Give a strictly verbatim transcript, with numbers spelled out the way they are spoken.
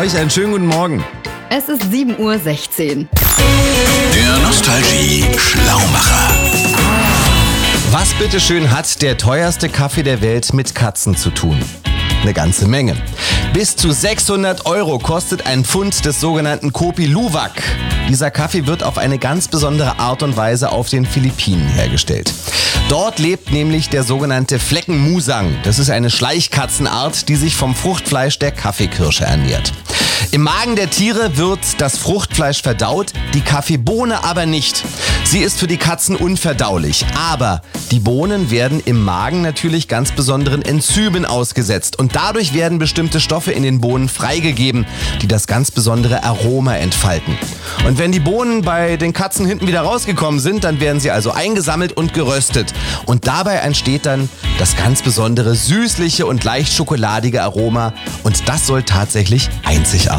euch einen schönen guten Morgen. Es ist sieben Uhr sechzehn. Der Nostalgie-Schlaumacher. Was bitteschön hat der teuerste Kaffee der Welt mit Katzen zu tun? Eine ganze Menge. Bis zu sechshundert Euro kostet ein Pfund des sogenannten Kopi Luwak. Dieser Kaffee wird auf eine ganz besondere Art und Weise auf den Philippinen hergestellt. Dort lebt nämlich der sogenannte Fleckenmusang. Das ist eine Schleichkatzenart, die sich vom Fruchtfleisch der Kaffeekirsche ernährt. Im Magen der Tiere wird das Fruchtfleisch verdaut, die Kaffeebohne aber nicht. Sie ist für die Katzen unverdaulich, aber die Bohnen werden im Magen natürlich ganz besonderen Enzymen ausgesetzt und dadurch werden bestimmte Stoffe in den Bohnen freigegeben, die das ganz besondere Aroma entfalten. Und wenn die Bohnen bei den Katzen hinten wieder rausgekommen sind, dann werden sie also eingesammelt und geröstet. Und dabei entsteht dann das ganz besondere süßliche und leicht schokoladige Aroma und das soll tatsächlich einzigartig